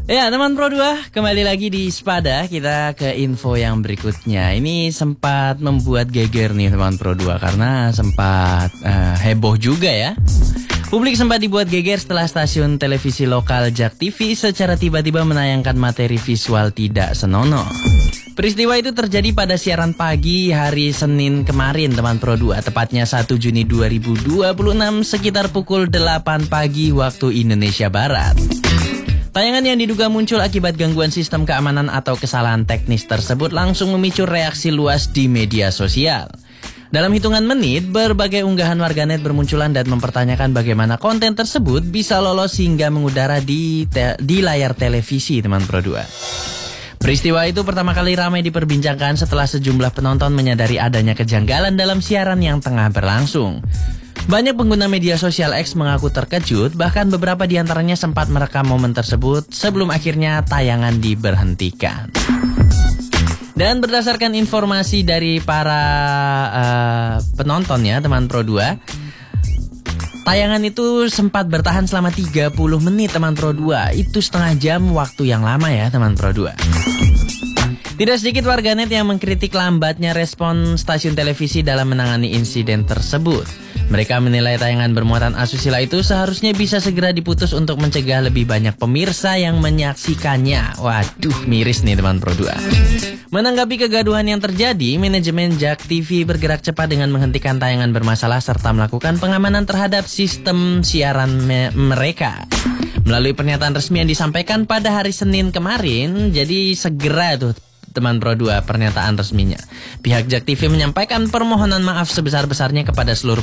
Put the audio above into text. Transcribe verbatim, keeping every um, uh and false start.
Ya teman Pro dua, kembali lagi di Spada. Kita ke info yang berikutnya. Ini sempat membuat geger nih teman Pro dua, karena sempat uh, heboh juga ya. Publik sempat dibuat geger setelah stasiun televisi lokal Jak T V secara tiba-tiba menayangkan materi visual tidak senonoh. Peristiwa itu terjadi pada siaran pagi hari Senin kemarin teman Pro dua, tepatnya satu Juni dua ribu dua puluh enam sekitar pukul delapan pagi waktu Indonesia Barat. Tayangan yang diduga muncul akibat gangguan sistem keamanan atau kesalahan teknis tersebut langsung memicu reaksi luas di media sosial. Dalam hitungan menit, berbagai unggahan warganet bermunculan dan mempertanyakan bagaimana konten tersebut bisa lolos hingga mengudara di, te- di layar televisi teman Pro dua. Peristiwa itu pertama kali ramai diperbincangkan setelah sejumlah penonton menyadari adanya kejanggalan dalam siaran yang tengah berlangsung. Banyak pengguna media sosial X mengaku terkejut, bahkan beberapa di antaranya sempat merekam momen tersebut sebelum akhirnya tayangan diberhentikan. Dan berdasarkan informasi dari para uh, penonton ya, teman Pro dua, tayangan itu sempat bertahan selama tiga puluh menit teman Pro dua. Itu setengah jam waktu yang lama ya teman Pro dua. Tidak sedikit warganet yang mengkritik lambatnya respon stasiun televisi dalam menangani insiden tersebut. Mereka menilai tayangan bermuatan asusila itu seharusnya bisa segera diputus untuk mencegah lebih banyak pemirsa yang menyaksikannya. Waduh, miris nih teman Pro dua. Menanggapi kegaduhan yang terjadi, manajemen Jak T V bergerak cepat dengan menghentikan tayangan bermasalah serta melakukan pengamanan terhadap sistem siaran me- mereka. Melalui pernyataan resmi yang disampaikan pada hari Senin kemarin, jadi segera tuh teman Pro dua pernyataan resminya. Pihak Jak T V menyampaikan permohonan maaf sebesar-besarnya kepada seluruh